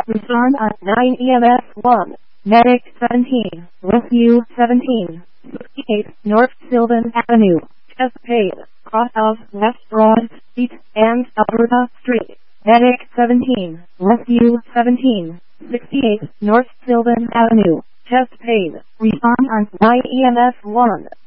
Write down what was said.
Respond on 9 EMS 1. Medic 17. Rescue 17. 68 North Sylvan Avenue. Chesapeake. Cross of West Broad Street and Alberta Street. Medic 17. Rescue 17. 68 North Sylvan Avenue. Chesapeake. Respond on 9 EMS 1.